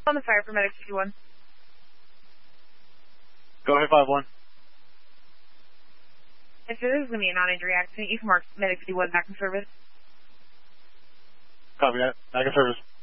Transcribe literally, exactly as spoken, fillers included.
On the fire for Medic fifty-one. Go ahead, five one. If there is going to be a non-injury accident, you can mark Medic fifty-one back in service. Copy that. Back in service.